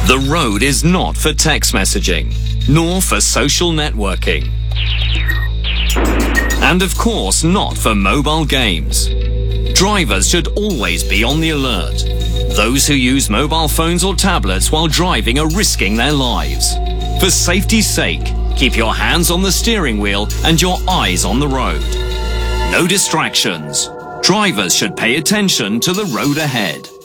The road is not for text messaging, nor for social networking. And of course, not for mobile games. Drivers should always be on the alert. Those who use mobile phones or tablets while driving are risking their lives. For safety's sake, keep your hands on the steering wheel and your eyes on the road. No distractions. Drivers should pay attention to the road ahead.